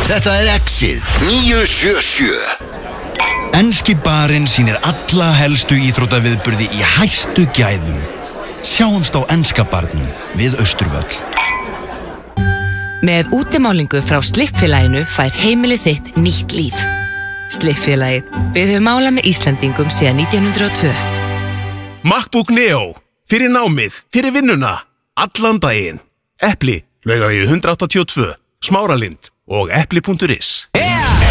Þetta Exið 977. Enski barinn sýnir alla helstu íþróttaviðburði í hæstu gæðum. Sjáumst á enska barnum við Austurvöll. Með útimálingu frá Slippfélaginu fær heimilið þitt nýtt líf. Slippfélagið. Við höfum málað með Íslendingum síðan 1902. MacBook Neo. Fyrir námið, fyrir vinnuna. Allan daginn. Epli, Laugavegi 182, Smáralind og epli.is.